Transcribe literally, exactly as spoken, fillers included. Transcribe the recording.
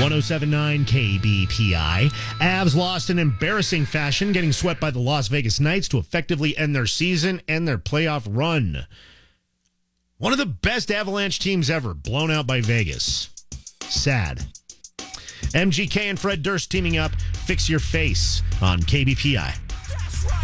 one oh seven point nine K B P I. Avs lost in embarrassing fashion, getting swept by the Las Vegas Knights to effectively end their season and their playoff run. One of the best Avalanche teams ever, blown out by Vegas. Sad. M G K and Fred Durst teaming up. Fix Your Face on K B P I.